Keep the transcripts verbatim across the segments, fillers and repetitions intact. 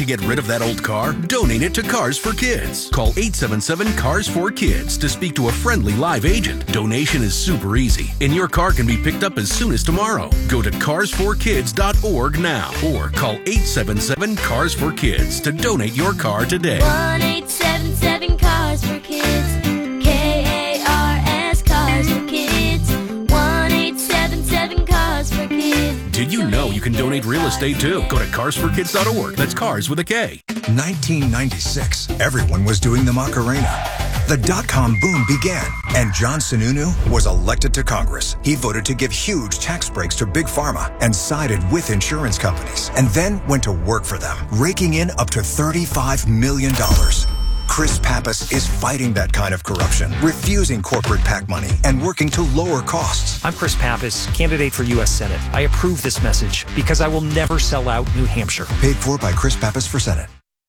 to get rid of that old car? Donate it to Cars for Kids. Call eight seven seven, C A R S four Kids to speak to a friendly live agent. Donation is super easy, and your car can be picked up as soon as tomorrow. Go to cars for kids dot org now or call eight seven seven, C A R S four Kids to donate your car today. one eight seven seven, Cars for Kids. K A R S, Cars for Kids. one eight seven seven, Cars for Kids. Did you know you can donate real estate too? Go to cars for kids dot org. That's cars with a K. nineteen ninety-six, everyone was doing the Macarena. The dot-com boom began, and John Sununu was elected to Congress. He voted to give huge tax breaks to Big Pharma and sided with insurance companies, and then went to work for them, raking in up to thirty-five million dollars. Chris Pappas is fighting that kind of corruption, refusing corporate PAC money, and working to lower costs. I'm Chris Pappas, candidate for U S Senate. I approve this message because I will never sell out New Hampshire. Paid for by Chris Pappas for Senate.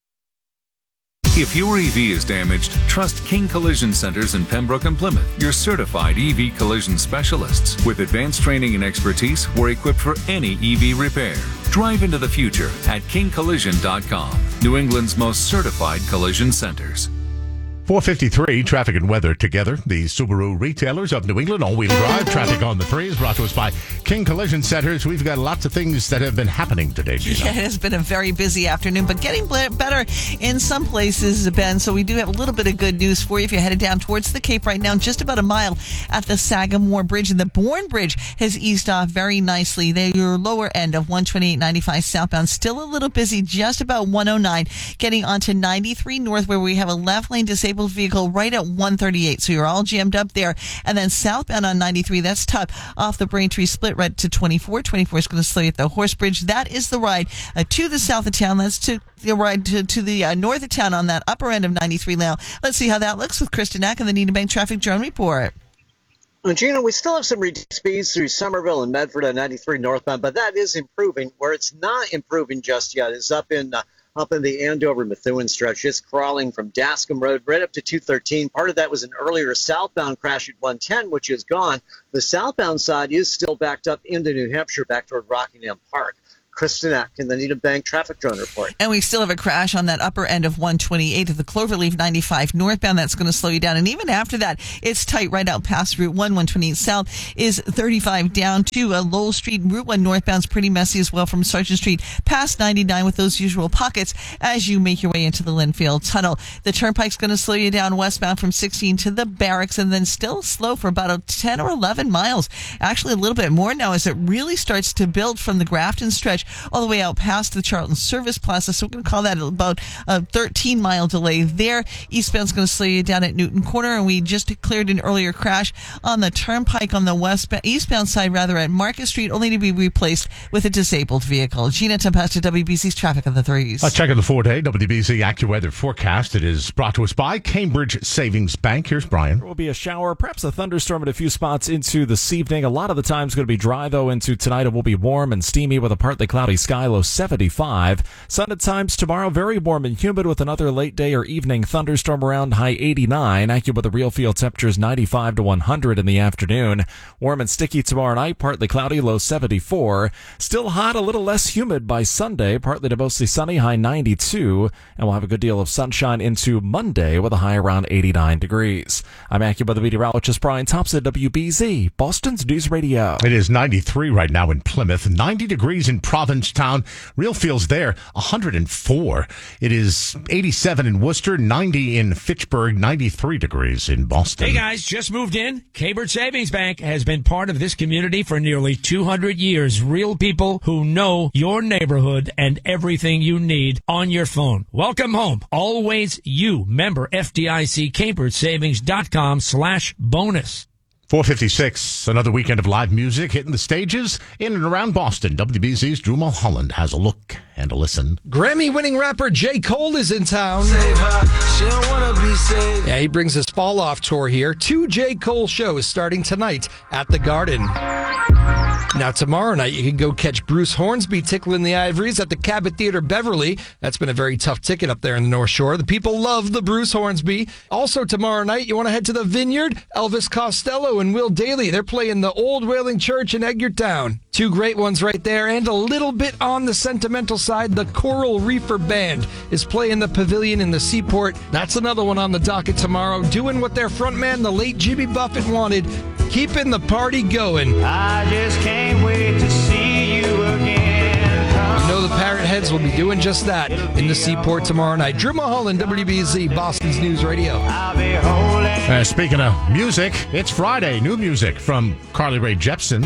If your E V is damaged, trust King Collision Centers in Pembroke and Plymouth, your certified E V collision specialists. With advanced training and expertise, we're equipped for any E V repair. Drive into the future at king collision dot com, New England's most certified collision centers. four fifty-three, traffic and weather together. The Subaru retailers of New England, all-wheel drive. Traffic on the three is brought to us by King Collision Centers. We've got lots of things that have been happening today, Gina. Yeah, it has been a very busy afternoon, but getting better in some places, Ben. So we do have a little bit of good news for you if you're headed down towards the Cape right now, just about a mile at the Sagamore Bridge. And the Bourne Bridge has eased off very nicely. They're your lower end of one twenty-eight ninety-five southbound. Still a little busy, just about one oh nine. Getting onto ninety-three north, where we have a left lane disabled vehicle right at one thirty-eight. So you're all jammed up there. And then southbound on ninety-three, that's tough off the Braintree split right to twenty-four. twenty-four is going to slow you at the Horse Bridge. That is the ride uh, to the south of town. That's to the ride to, to the uh, north of town on that upper end of ninety-three now. Let's see how that looks with Kristen Ack and the Needham Bank Traffic Drone Report. Well, Gina, we still have some reduced speeds through Somerville and Medford on ninety-three northbound, but that is improving. Where it's not improving just yet is up in uh, up in the Andover-Methuen stretch, just crawling from Dascom Road right up to two thirteen. Part of that was an earlier southbound crash at one ten, which is gone. The southbound side is still backed up into New Hampshire, back toward Rockingham Park. Kristen Ack in the Needham Bank Traffic Drone Report. And we still have a crash on that upper end of one twenty-eight of the Cloverleaf ninety-five northbound. That's going to slow you down. And even after that, it's tight right out past Route one. one twenty-eight south is thirty-five down to uh, Lowell Street. Route one northbound's pretty messy as well from Sargent Street past ninety-nine with those usual pockets as you make your way into the Linfield Tunnel. The Turnpike's going to slow you down westbound from sixteen to the Barracks, and then still slow for about a ten or eleven miles. Actually, a little bit more now as it really starts to build from the Grafton stretch all the way out past the Charlton Service Plaza. So we're going to call that about a thirteen mile delay there. Eastbound's going to slow you down at Newton Corner, and we just cleared an earlier crash on the Turnpike on the west eastbound side, rather at Market Street, only to be replaced with a disabled vehicle. Gina Tempesta, W B C's Traffic on the Threes. Let's check on the four-day W B C AccuWeather forecast. It is brought to us by Cambridge Savings Bank. Here's Brian. There will be a shower, perhaps a thunderstorm at a few spots into this evening. A lot of the time is going to be dry, though, into tonight. It will be warm and steamy with a partly cloudy sky. Low seventy-five. Sun at times tomorrow, very warm and humid with another late day or evening thunderstorm around high eighty-nine. AccuWeather real field temperatures ninety-five to one hundred in the afternoon. Warm and sticky tomorrow night, partly cloudy, low seventy-four. Still hot, a little less humid by Sunday, partly to mostly sunny, high ninety-two. And we'll have a good deal of sunshine into Monday with a high around eighty-nine degrees. I'm AccuWeather meteorologist Brian Thompson, W B Z, Boston's News Radio. It is ninety-three right now in Plymouth, ninety degrees in Provincetown. Real feels there, one hundred four. It is eighty-seven in Worcester, ninety in Fitchburg, ninety-three degrees in Boston. Hey guys, just moved in. Cambridge Savings Bank has been part of this community for nearly two hundred years. Real people who know your neighborhood and everything you need on your phone. Welcome home. Always you. Member F D I C, Cambridge Savings dot com slash bonus. four fifty-six, another weekend of live music hitting the stages in and around Boston. W B Z's Drew Mulholland has a look and a listen. Grammy-winning rapper J. Cole is in town. Save her. She don't wanna be saved. Yeah, he brings his fall-off tour here. Two J. Cole shows starting tonight at the Garden. Now, tomorrow night, you can go catch Bruce Hornsby tickling the ivories at the Cabot Theater Beverly. That's been a very tough ticket up there in the North Shore. The people love the Bruce Hornsby. Also, tomorrow night, you want to head to the Vineyard? Elvis Costello and Will Daly. They're playing the Old Whaling Church in Edgartown. Two great ones right there. And a little bit on the sentimental side, the Coral Reefer Band is playing the Pavilion in the Seaport. That's another one on the docket tomorrow, doing what their frontman, the late Jimmy Buffett, wanted, keeping the party going. I just can't wait to see you again. You know the Parrot Heads will be doing just that in the Seaport tomorrow night. Drew Mulholland, W B Z, Boston's News Radio. Uh, speaking of music, it's Friday. New music from Carly Rae Jepsen.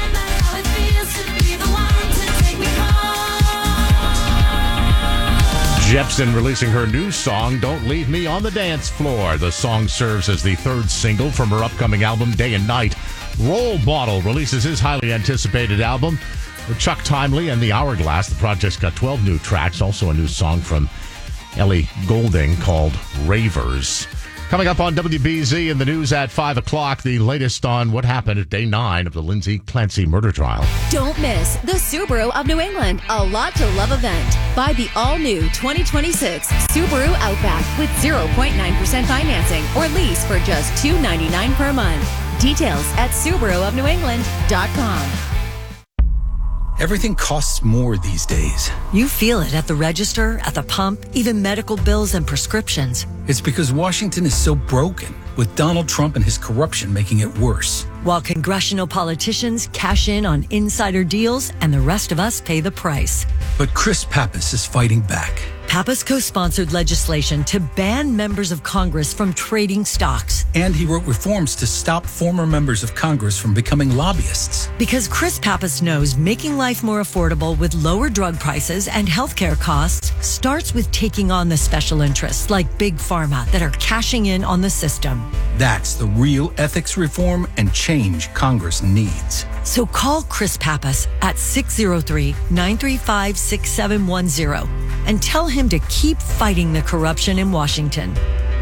Jepsen releasing her new song, Don't Leave Me on the Dance Floor. The song serves as the third single from her upcoming album, Day and Night. Roll Bottle releases his highly anticipated album. With Chuck Timely and The Hourglass, the project's got twelve new tracks. Also a new song from Ellie Goulding called Ravers. Coming up on W B Z in the news at five o'clock, the latest on what happened at day nine of the Lindsay Clancy murder trial. Don't miss the Subaru of New England, a lot to love event. Buy the all-new twenty twenty-six Subaru Outback with zero point nine percent financing or lease for just two hundred ninety-nine dollars per month. Details at Subaru of New England dot com. Everything costs more these days. You feel it at the register, at the pump, even medical bills and prescriptions. It's because Washington is so broken, with Donald Trump and his corruption making it worse. While congressional politicians cash in on insider deals and the rest of us pay the price. But Chris Pappas is fighting back. Pappas co-sponsored legislation to ban members of Congress from trading stocks. And he wrote reforms to stop former members of Congress from becoming lobbyists. Because Chris Pappas knows making life more affordable with lower drug prices and healthcare costs starts with taking on the special interests like Big Pharma that are cashing in on the system. That's the real ethics reform and change Congress needs. So call Chris Pappas at six oh three, nine three five, six seven one zero and tell him to keep fighting the corruption in Washington.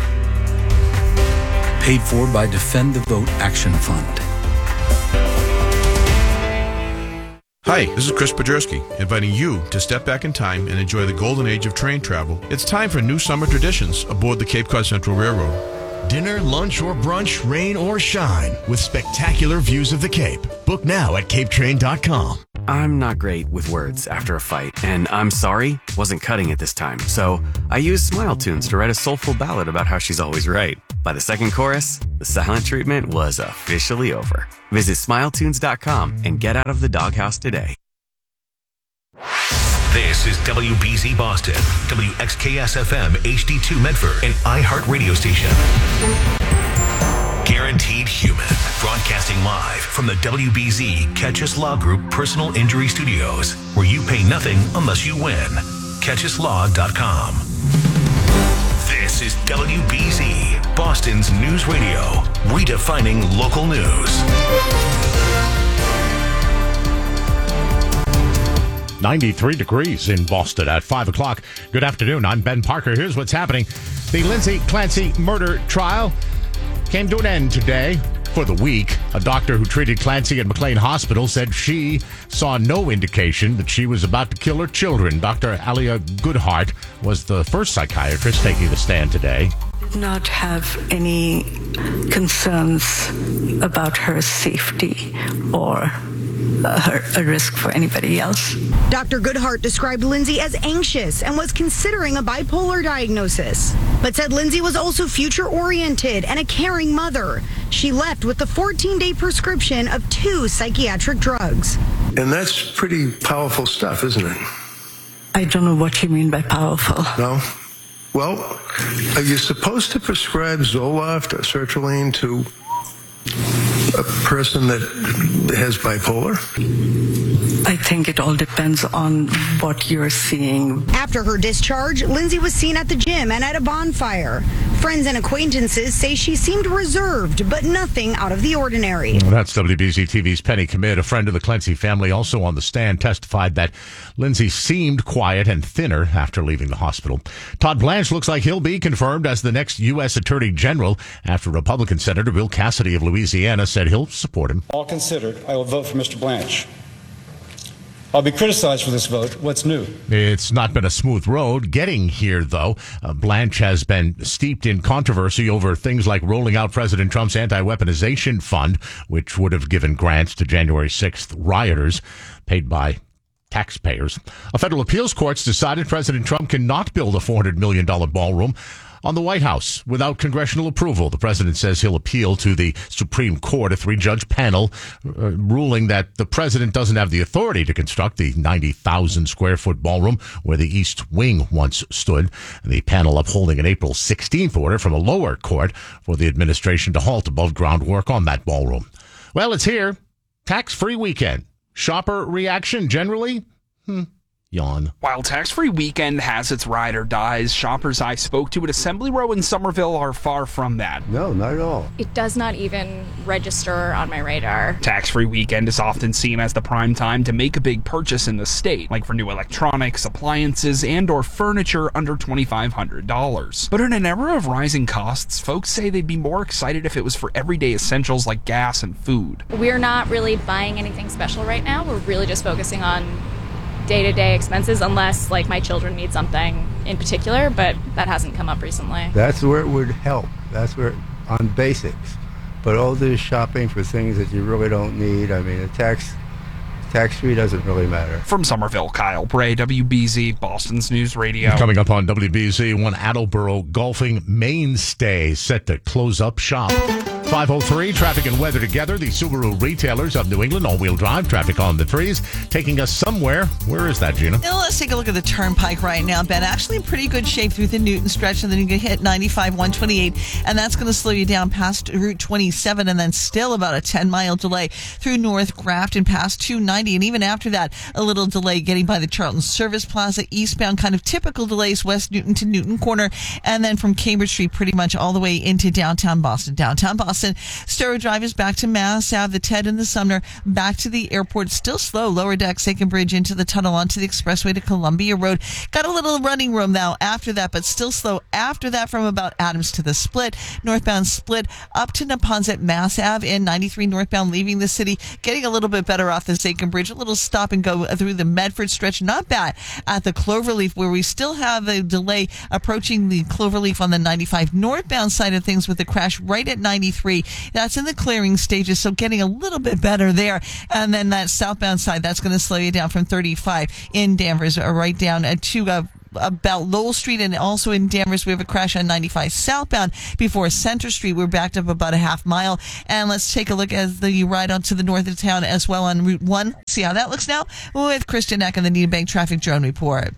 Paid for by Defend the Vote Action Fund. Hi, this is Chris Podjerski, inviting you to step back in time and enjoy the golden age of train travel. It's time for new summer traditions aboard the Cape Cod Central Railroad. Dinner, lunch, or brunch, rain or shine, with spectacular views of the Cape. Book now at cape train dot com. I'm not great with words after a fight, and I'm sorry wasn't cutting it this time. So I used Smile Tunes to write a soulful ballad about how she's always right. By the second chorus, the silent treatment was officially over. Visit smile tunes dot com and get out of the doghouse today. This is W B Z Boston, W X K S F M H D two Medford, an iHeart radio station. Guaranteed Human, broadcasting live from the W B Z Catch Us Law Group Personal Injury Studios, where you pay nothing unless you win. catch us law dot com. This is W B Z, Boston's news radio, redefining local news. ninety-three degrees in Boston at five o'clock. Good afternoon. I'm Ben Parker. Here's what's happening. The Lindsay Clancy murder trial came to an end today for the week. A doctor who treated Clancy at McLean Hospital said she saw no indication that she was about to kill her children. Doctor Alia Goodhart was the first psychiatrist taking the stand today. Did not have any concerns about her safety or Uh, a risk for anybody else. Doctor Goodhart described Lindsay as anxious and was considering a bipolar diagnosis, but said Lindsay was also future-oriented and a caring mother. She left with the fourteen-day prescription of two psychiatric drugs. And that's pretty powerful stuff, isn't it? I don't know what you mean by powerful. No? Well, are you supposed to prescribe Zoloft or sertraline to a person that has bipolar? I think it all depends on what you're seeing. After her discharge, Lindsay was seen at the gym and at a bonfire. Friends and acquaintances say she seemed reserved, but nothing out of the ordinary. Well, that's W B Z T V's Penny Commit. A friend of the Clancy family, also on the stand, testified that Lindsay seemed quiet and thinner after leaving the hospital. Todd Blanche looks like he'll be confirmed as the next U S Attorney General after Republican Senator Bill Cassidy of Louisiana said he'll support him. All considered, I will vote for Mister Blanche. I'll be criticized for this vote. What's new? It's not been a smooth road getting here, though. Uh, Blanche has been steeped in controversy over things like rolling out President Trump's anti-weaponization fund, which would have given grants to January sixth rioters paid by taxpayers. A federal appeals court's decided President Trump cannot build a four hundred million dollars ballroom on the White House without congressional approval. The president says he'll appeal to the Supreme Court, a three-judge panel, uh, ruling that the president doesn't have the authority to construct the ninety thousand square foot ballroom where the East Wing once stood. The panel upholding an April sixteenth order from a lower court for the administration to halt above-ground work on that ballroom. Well, it's here. Tax-free weekend. Shopper reaction generally? Hmm. Yawn. While tax-free weekend has its ride or dies, shoppers I spoke to at Assembly Row in Somerville are far from that. No, not at all. It does not even register on my radar. Tax-free weekend is often seen as the prime time to make a big purchase in the state, like for new electronics, appliances, and or furniture under twenty-five hundred dollars. But in an era of rising costs, folks say they'd be more excited if it was for everyday essentials like gas and food. We're not really buying anything special right now. We're really just focusing on day-to-day expenses, unless like my children need something in particular, but that hasn't come up recently. That's where it would help. That's where, on basics. But all this shopping for things that you really don't need, I mean, a tax tax-free doesn't really matter. From Somerville, Kyle Bray, W B Z, Boston's News Radio. Coming up on W B Z, one Attleboro golfing mainstay set to close up shop. five oh three, traffic and weather together. The Subaru retailers of New England, all-wheel drive, traffic on the threes, taking us somewhere. Where is that, Gina? Now, let's take a look at the Turnpike right now, Ben. Actually in pretty good shape through the Newton stretch, and then you can hit ninety-five, one twenty-eight, and that's going to slow you down past Route twenty-seven, and then still about a ten-mile delay through North Grafton past two ninety, and even after that, a little delay getting by the Charlton Service Plaza eastbound, kind of typical delays West Newton to Newton Corner, and then from Cambridge Street pretty much all the way into downtown Boston. Downtown Boston, Storrow Drive is back to Mass Ave, the Ted and the Sumner, back to the airport, still slow, lower deck, Second Bridge into the tunnel onto the expressway to Columbia Road. Got a little running room now after that, but still slow after that from about Adams to the Split, northbound Split up to Neponset, Mass Ave, and ninety-three northbound leaving the city, getting a little bit better off the Second Bridge, a little stop and go through the Medford stretch, not bad at the Cloverleaf, where we still have a delay approaching the Cloverleaf on the ninety-five northbound side of things with the crash right at ninety-three. That's in the clearing stages, so getting a little bit better there. And then that southbound side, that's going to slow you down from thirty-five in Danvers, uh, right down uh, to uh, about Lowell Street, and also in Danvers we have a crash on ninety-five southbound before Center Street. We're backed up about a half mile. And let's take a look as the ride onto the north of town as well on Route one. See how that looks now with Christian Eck and the Needham Bank Traffic Drone Report.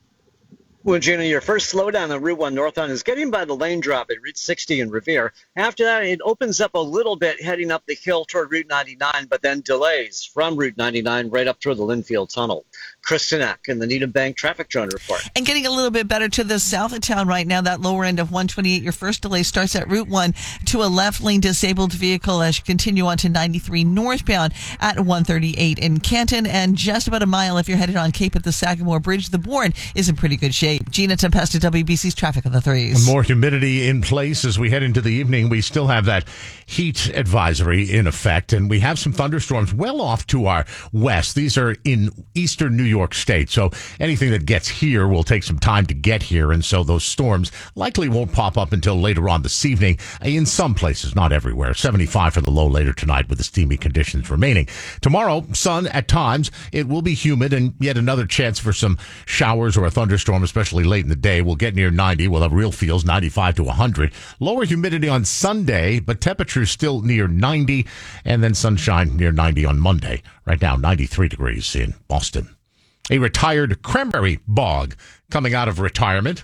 Well, Gina, your first slowdown on Route one northbound is getting by the lane drop at Route sixty in Revere. After that, it opens up a little bit heading up the hill toward Route ninety-nine, but then delays from Route ninety-nine right up toward the Linfield Tunnel. Kristen Eck in the Needham Bank Traffic Drone Report. And getting a little bit better to the south of town right now, that lower end of one twenty-eight. Your first delay starts at Route one to a left lane disabled vehicle as you continue on to ninety-three northbound at one thirty-eight in Canton, and just about a mile if you're headed on Cape at the Sagamore Bridge. The Bourne is in pretty good shape. Gina Tempesta, W B C's Traffic on the Threes. More humidity in place as we head into the evening. We still have that heat advisory in effect, and we have some thunderstorms well off to our west. These are in eastern New York State, so anything that gets here will take some time to get here, and so those storms likely won't pop up until later on this evening in some places, not everywhere. seventy-five for the low later tonight with the steamy conditions remaining. Tomorrow, sun at times. It will be humid and yet another chance for some showers or a thunderstorm, especially late in the day. We'll get near ninety. We'll have real feels ninety-five to one hundred. Lower humidity on Sunday, but temperatures still near ninety, and then sunshine near ninety on Monday. Right now, ninety-three degrees in Boston. A retired cranberry bog coming out of retirement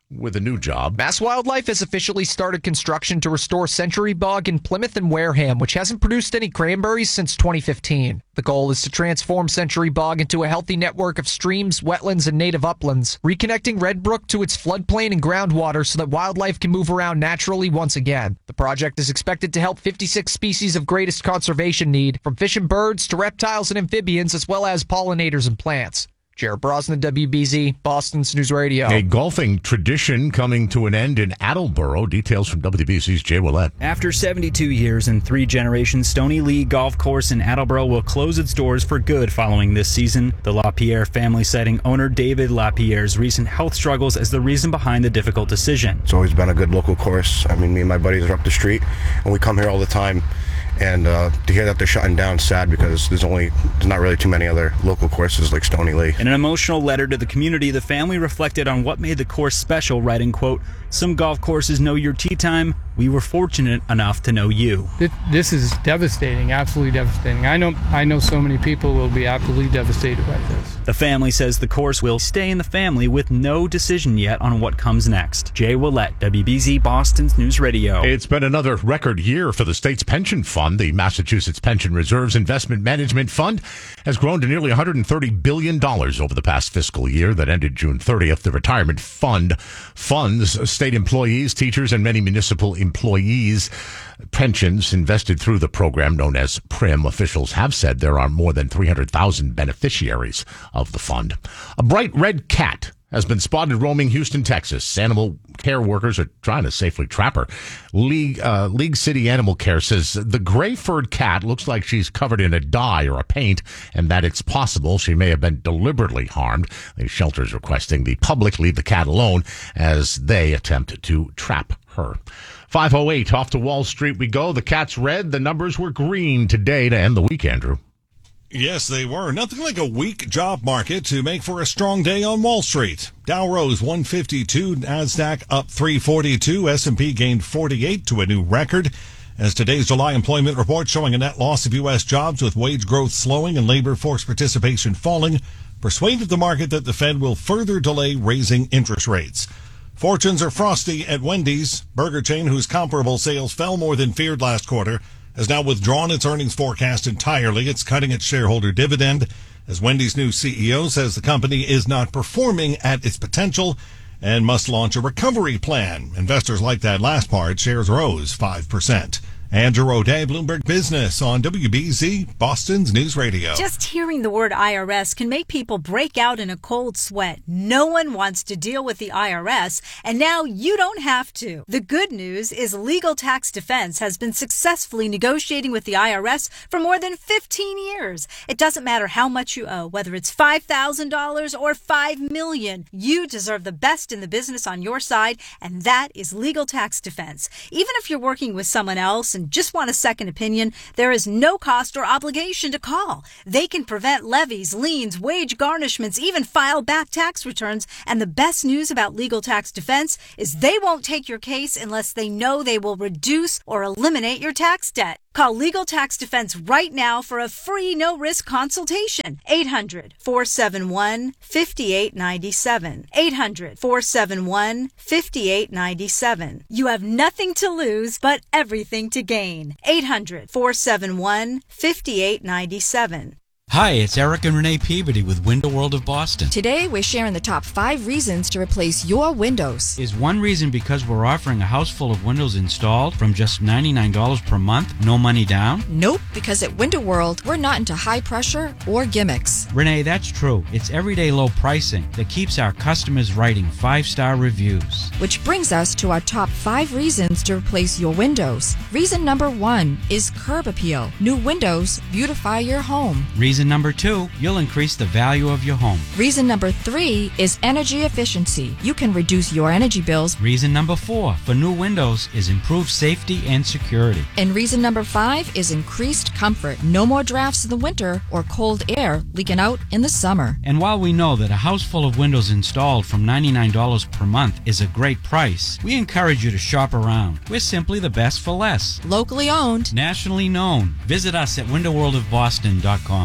with a new job. Mass Wildlife has officially started construction to restore Century Bog in Plymouth and Wareham, which hasn't produced any cranberries since twenty fifteen. The goal is to transform Century Bog into a healthy network of streams, wetlands, and native uplands, reconnecting Red Brook to its floodplain and groundwater so that wildlife can move around naturally once again. The project is expected to help fifty-six species of greatest conservation need, from fish and birds to reptiles and amphibians, as well as pollinators and plants. Jared Brosnan, W B Z, Boston's News Radio. A golfing tradition coming to an end in Attleboro. Details from W B Z's Jay Willett. After seventy-two years and three generations, Stony Lee Golf Course in Attleboro will close its doors for good following this season. The LaPierre family citing owner David LaPierre's recent health struggles as the reason behind the difficult decision. It's always been a good local course. I mean, me and my buddies are up the street, and we come here all the time. And uh, to hear that they're shutting down, sad, because there's only there's not really too many other local courses like Stony Lee. In an emotional letter to the community, the family reflected on what made the course special, writing, quote, "Some golf courses know your tee time. We were fortunate enough to know you." This is devastating, absolutely devastating. I know I know so many people will be absolutely devastated by this. The family says the course will stay in the family with no decision yet on what comes next. Jay Willett, W B Z Boston's News Radio. It's been another record year for the state's pension fund. The Massachusetts Pension Reserves Investment Management Fund has grown to nearly one hundred thirty billion dollars over the past fiscal year that ended June thirtieth. The retirement fund funds state employees, teachers, and many municipal employees' pensions invested through the program known as P R I M. Officials have said there are more than three hundred thousand beneficiaries of the fund. A bright red cat has been spotted roaming Houston, Texas. Animal care workers are trying to safely trap her. League, uh, League City Animal Care says the gray-furred cat looks like she's covered in a dye or a paint, and that it's possible she may have been deliberately harmed. The shelter's requesting the public leave the cat alone as they attempt to trap her. five oh eight, off to Wall Street we go. The cat's red. The numbers were green today to end the week, Andrew. Yes, they were. Nothing like a weak job market to make for a strong day on Wall Street. Dow rose one fifty-two, NASDAQ up three forty-two, S and P gained forty-eight to a new record. As today's July employment report showing a net loss of U S jobs with wage growth slowing and labor force participation falling persuaded the market that the Fed will further delay raising interest rates. Fortunes are frosty at Wendy's. Burger chain, whose comparable sales fell more than feared last quarter, has now withdrawn its earnings forecast entirely. It's cutting its shareholder dividend, as Wendy's new C E O says the company is not performing at its potential and must launch a recovery plan. Investors like that last part. Shares rose five percent. Andrew O'Day, Bloomberg Business on W B Z, Boston's News Radio. Just hearing the word I R S can make people break out in a cold sweat. No one wants to deal with the I R S, and now you don't have to. The good news is Legal Tax Defense has been successfully negotiating with the I R S for more than fifteen years. It doesn't matter how much you owe, whether it's five thousand dollars or five million dollars. You deserve the best in the business on your side, and that is Legal Tax Defense. Even if you're working with someone else and just want a second opinion, there is no cost or obligation to call. They can prevent levies, liens, wage garnishments, even file back tax returns. And the best news about Legal Tax Defense is they won't take your case unless they know they will reduce or eliminate your tax debt. Call Legal Tax Defense right now for a free no-risk consultation. eight hundred, four seven one, five eight nine seven. eight hundred, four seven one, five eight nine seven. You have nothing to lose, but everything to gain. eight hundred, four seven one, five eight nine seven. Hi, it's Eric and Renee Peabody with Window World of Boston. Today, we're sharing the top five reasons to replace your windows. Is one reason because we're offering a house full of windows installed from just ninety-nine dollars per month, no money down? Nope, because at Window World, we're not into high pressure or gimmicks. Renee, that's true. It's everyday low pricing that keeps our customers writing five-star reviews. Which brings us to our top five reasons to replace your windows. Reason number one is curb appeal. New windows beautify your home. Reason Reason number two, you'll increase the value of your home. Reason number three is energy efficiency. You can reduce your energy bills. Reason number four for new windows is improved safety and security. And reason number five is increased comfort. No more drafts in the winter or cold air leaking out in the summer. And while we know that a house full of windows installed from ninety-nine dollars per month is a great price, we encourage you to shop around. We're simply the best for less. Locally owned. Nationally known. Visit us at window world of boston dot com.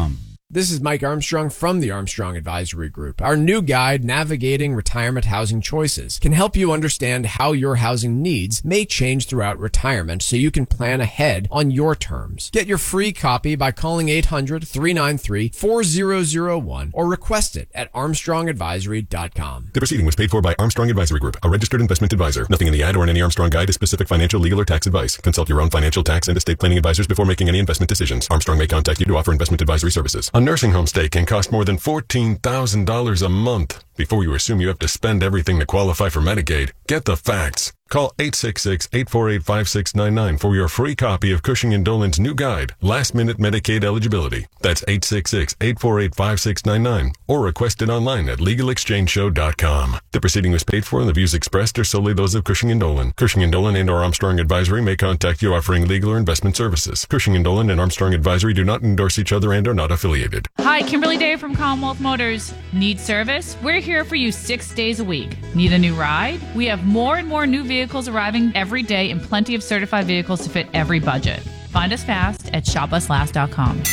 This is Mike Armstrong from the Armstrong Advisory Group. Our new guide, Navigating Retirement Housing Choices, can help you understand how your housing needs may change throughout retirement so you can plan ahead on your terms. Get your free copy by calling eight hundred, three nine three, four zero zero one or request it at armstrong advisory dot com. The proceeding was paid for by Armstrong Advisory Group, a registered investment advisor. Nothing in the ad or in any Armstrong guide is specific financial, legal, or tax advice. Consult your own financial, tax, and estate planning advisors before making any investment decisions. Armstrong may contact you to offer investment advisory services. A nursing home stay can cost more than fourteen thousand dollars a month. Before you assume you have to spend everything to qualify for Medicaid, get the facts. Call eight six six, eight four eight, five six nine nine for your free copy of Cushing and Dolan's new guide, Last Minute Medicaid Eligibility. That's eight six six, eight four eight, five six nine nine or request it online at legal exchange show dot com. The proceeding was paid for and the views expressed are solely those of Cushing and Dolan. Cushing and Dolan and or Armstrong Advisory may contact you offering legal or investment services. Cushing and Dolan and Armstrong Advisory do not endorse each other and are not affiliated. Hi, Kimberly Day from Commonwealth Motors. Need service? We're here for you six days a week. Need a new ride? We have more and more new vehicles arriving every day and plenty of certified vehicles to fit every budget. Find us fast at shop us last dot com.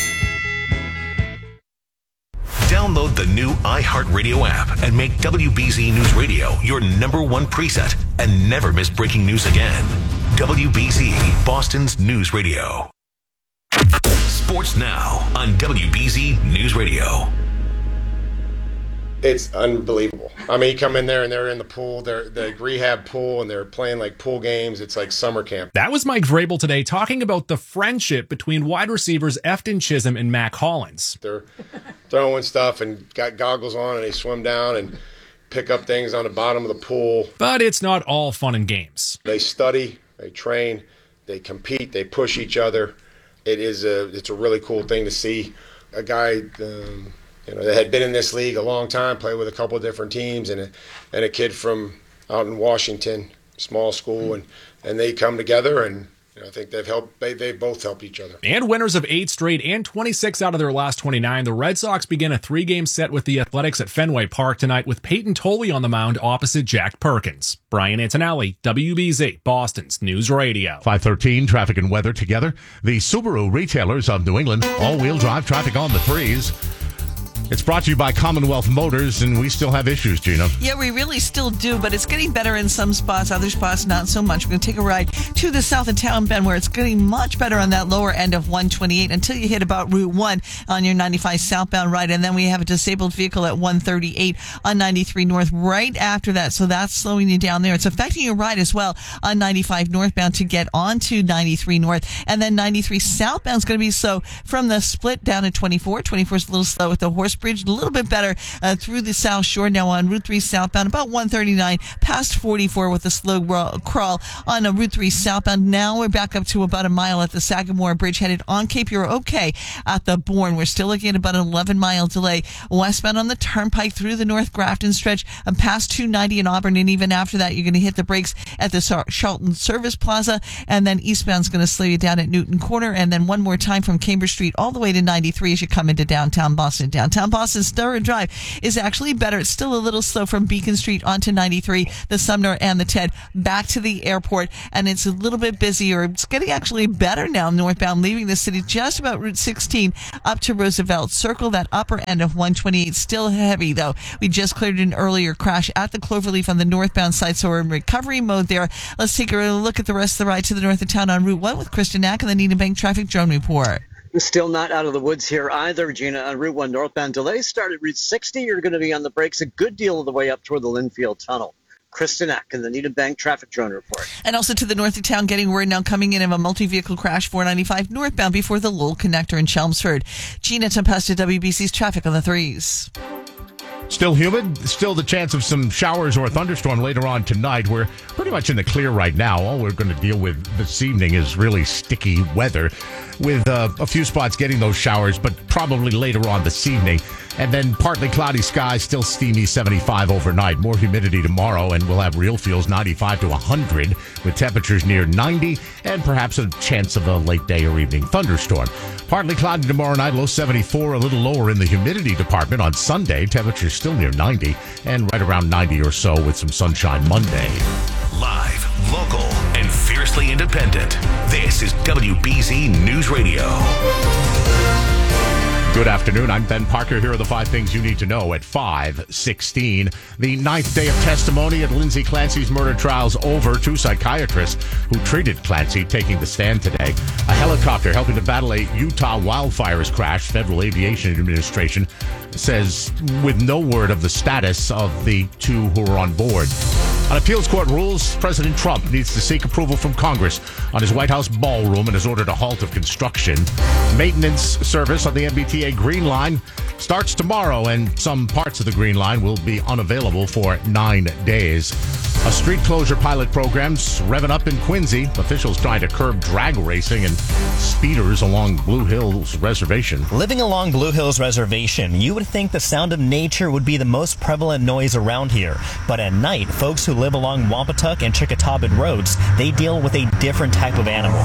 Download the new iHeartRadio app and make W B Z News Radio your number one preset and never miss breaking news again. W B Z, Boston's news radio. Sports now on W B Z News Radio. It's unbelievable. I mean, you come in there and they're in the pool, they're the rehab pool, and they're playing like pool games. It's like summer camp. That was Mike Vrabel today talking about the friendship between wide receivers Efton Chisholm and Mac Hollins. They're throwing stuff and got goggles on, and they swim down and pick up things on the bottom of the pool. But it's not all fun and games. They study, they train, they compete, they push each other. It is a it's a really cool thing to see. A guy. Um, You know, they had been in this league a long time, played with a couple of different teams, and a, and a kid from out in Washington, small school, and, and they come together, and you know, I think they've helped. They they both helped each other. And winners of eight straight and twenty-six out of their last twenty-nine, the Red Sox begin a three-game set with the Athletics at Fenway Park tonight, with Peyton Tolley on the mound opposite Jack Perkins. Brian Antonelli, W B Z, Boston's News Radio. five thirteen, traffic and weather together. The Subaru retailers of New England, all-wheel drive traffic on the threes. It's brought to you by Commonwealth Motors, and we still have issues, Gina. Yeah, we really still do, but it's getting better in some spots, other spots not so much. We're going to take a ride to the south of town, Ben, where it's getting much better on that lower end of one twenty-eight until you hit about Route one on your ninety-five southbound ride, and then we have a disabled vehicle at one thirty-eight on ninety-three north right after that, so that's slowing you down there. It's affecting your ride as well on ninety-five northbound to get onto ninety-three north, and then ninety-three southbound is going to be slow from the split down to twenty-four. twenty-four is a little slow with the horse bridge, a little bit better uh, through the South Shore now on Route three southbound, about one thirty-nine past forty-four with a slow crawl on a Route three southbound. Now we're back up to about a mile at the Sagamore Bridge headed on Cape. You're okay at the Bourne. We're still looking at about an eleven mile delay westbound on the Turnpike through the North Grafton stretch and past two ninety in Auburn, and even after that you're going to hit the brakes at the Charlton Service Plaza, and then eastbound's going to slow you down at Newton Corner, and then one more time from Cambridge Street all the way to ninety-three as you come into downtown Boston. Downtown Boston Sturrow Drive is actually better. It's still a little slow from Beacon Street onto ninety-three, the Sumner and the Ted back to the airport, and it's a little bit busier. It's getting actually better now northbound, leaving the city just about Route sixteen up to Roosevelt Circle. That upper end of one twenty-eight still heavy, though. We just cleared an earlier crash at the Cloverleaf on the northbound side, so we're in recovery mode there. Let's take a look at the rest of the ride to the north of town on Route one with Kristen Knack and the Needham Bank Traffic Drone Report. Still not out of the woods here either, Gina. On Route one northbound, delays start at Route sixty. You're going to be on the brakes a good deal of the way up toward the Linfield Tunnel. Kristen Eck in the Needham Bank Traffic Drone Report. And also to the north of town, getting word now coming in of a multi-vehicle crash four ninety-five northbound before the Lowell Connector in Chelmsford. Gina Tempesta, W B C's Traffic on the threes. Still humid, still the chance of some showers or a thunderstorm later on tonight. We're pretty much in the clear right now. All we're going to deal with this evening is really sticky weather, with uh, a few spots getting those showers, but probably later on this evening. And then partly cloudy skies, still steamy seventy-five overnight. More humidity tomorrow, and we'll have real feels ninety-five to one hundred, with temperatures near ninety, and perhaps a chance of a late day or evening thunderstorm. Partly cloudy tomorrow night, low seventy-four, a little lower in the humidity department on Sunday. Temperatures still near ninety, and right around ninety or so with some sunshine Monday. Live, local, and fiercely independent. This is W B Z News Radio. Good afternoon. I'm Ben Parker. Here are the five things you need to know at five sixteen. The ninth day of testimony at Lindsay Clancy's murder trial's over. Two psychiatrists who treated Clancy taking the stand today. A helicopter helping to battle a Utah wildfires crash. Federal Aviation Administration says with no word of the status of the two who were on board. On appeals court rules, President Trump needs to seek approval from Congress on his White House ballroom and has ordered a halt of construction. Maintenance service on the M B T A Green Line starts tomorrow, and some parts of the Green Line will be unavailable for nine days. A street closure pilot program's revving up in Quincy. Officials trying to curb drag racing and speeders along Blue Hills Reservation. Living along Blue Hills Reservation, you would think the sound of nature would be the most prevalent noise around here. But at night, folks who live along Wampatuck and Chickatawbit roads, they deal with a different type of animal.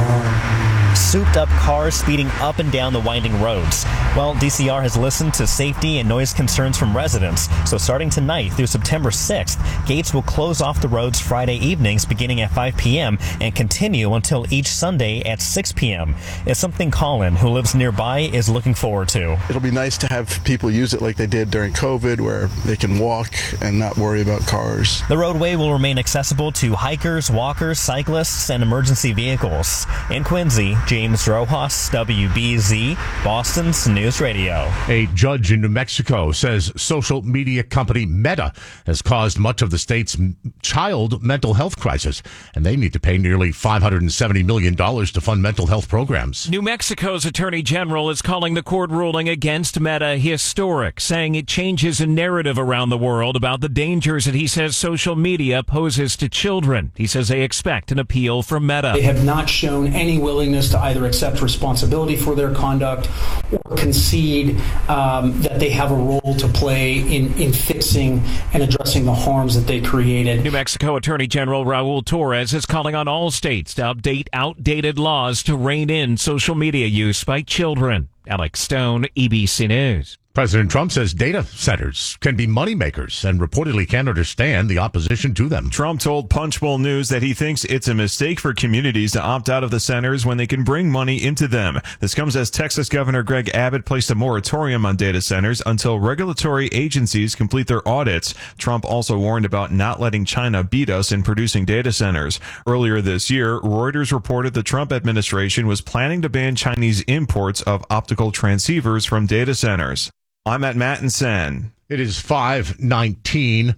Souped-up cars speeding up and down the winding roads. Well, D C R has listened to safety and noise concerns from residents, so starting tonight through September sixth, gates will close off the roads Friday evenings beginning at five p.m. and continue until each Sunday at six p.m. It's something Colin, who lives nearby, is looking forward to. It'll be nice to have people use it like they did during COVID, where they can walk and not worry about cars. The roadway will remain accessible to hikers, walkers, cyclists, and emergency vehicles. In Quincy, James Rojas, W B Z, Boston's News Radio. A judge in New Mexico says social media company Meta has caused much of the state's child mental health crisis, and they need to pay nearly five hundred seventy million dollars to fund mental health programs. New Mexico's Attorney General is calling the court ruling against Meta historic, saying it changes a narrative around the world about the dangers that he says social media poses to children. He says they expect an appeal from Meta. They have not shown any willingness to either accept responsibility for their conduct or concede um, that they have a role to play in, in fixing and addressing the harms that they created. New Mexico Attorney General Raul Torres is calling on all states to update outdated laws to rein in social media use by children. Alex Stone, E B C News. President Trump says data centers can be moneymakers and reportedly can't understand the opposition to them. Trump told Punchbowl News that he thinks it's a mistake for communities to opt out of the centers when they can bring money into them. This comes as Texas Governor Greg Abbott placed a moratorium on data centers until regulatory agencies complete their audits. Trump also warned about not letting China beat us in producing data centers. Earlier this year, Reuters reported the Trump administration was planning to ban Chinese imports of optical transceivers from data centers. I'm at Mattinson. It is five nineteen.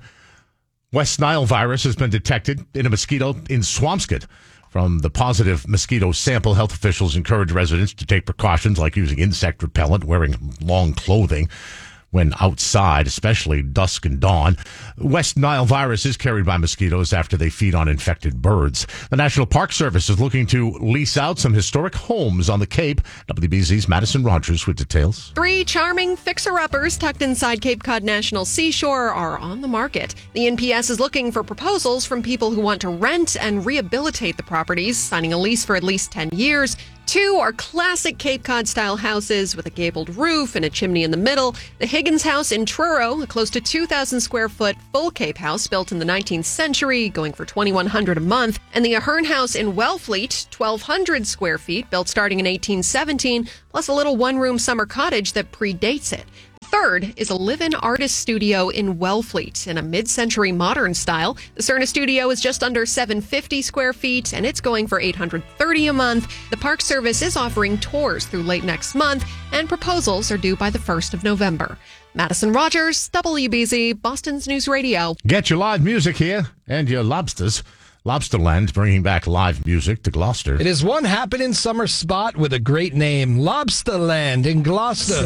West Nile virus has been detected in a mosquito in Swampscott. From the positive mosquito sample, health officials encourage residents to take precautions like using insect repellent, wearing long clothing when outside, especially dusk and dawn. West Nile virus is carried by mosquitoes after they feed on infected birds. The National Park Service is looking to lease out some historic homes on the Cape. W B Z's Madison Rogers with details. Three charming fixer-uppers tucked inside Cape Cod National Seashore are on the market. The N P S is looking for proposals from people who want to rent and rehabilitate the properties, signing a lease for at least ten years. Two are classic Cape Cod-style houses with a gabled roof and a chimney in the middle. The Higgins House in Truro, a close to two thousand square foot full Cape house built in the nineteenth century, going for twenty-one hundred dollars a month. And the Ahern House in Wellfleet, twelve hundred square feet, built starting in eighteen seventeen, plus a little one-room summer cottage that predates it. Third is a live-in artist studio in Wellfleet in a mid-century modern style. The Cerna studio is just under seven hundred fifty square feet, and it's going for eight hundred thirty dollars a month. The Park Service is offering tours through late next month, and proposals are due by the first of November. Madison Rogers, W B Z, Boston's News Radio. Get your live music here and your lobsters. Lobsterland bringing back live music to Gloucester. It is one happening summer spot with a great name, Lobsterland in Gloucester.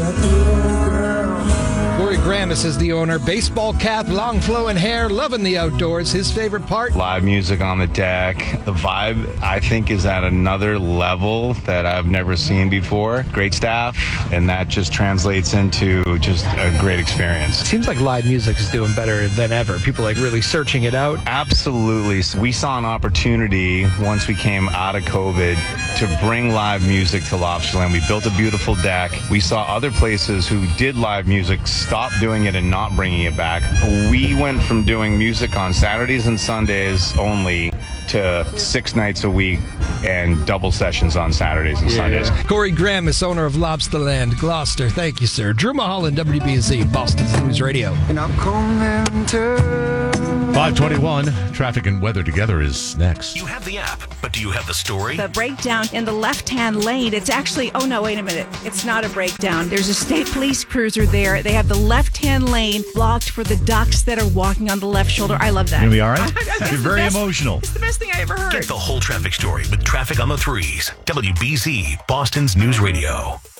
Corey Gramis is the owner. Baseball cap, long flowing hair, loving the outdoors. His favorite part? Live music on the deck. The vibe, I think, is at another level that I've never seen before. Great staff, and that just translates into just a great experience. Seems like live music is doing better than ever. People like really searching it out. Absolutely. So we saw an opportunity once we came out of COVID to bring live music to Lobsterland. We built a beautiful deck. We saw other places who did live music stop doing it and not bringing it back. We went from doing music on Saturdays and Sundays only to six nights a week and double sessions on Saturdays and Yeah. Sundays. Corey Graham is owner of Lobsterland, Gloucester. Thank you, sir. Drew Mulholland, W B Z, Boston's News Radio. And I'm coming to... five twenty-one, traffic and weather together is next. You have the app, but do you have the story? The breakdown in the left-hand lane, it's actually, oh no, wait a minute. It's not a breakdown. There's a state police cruiser there. They have the left-hand lane blocked for the ducks that are walking on the left shoulder. I love that. Gonna be all right? It's You're the very best- emotional. It's the best thing I ever heard. Get the whole traffic story with Traffic on the Threes. W B Z, Boston's News Radio.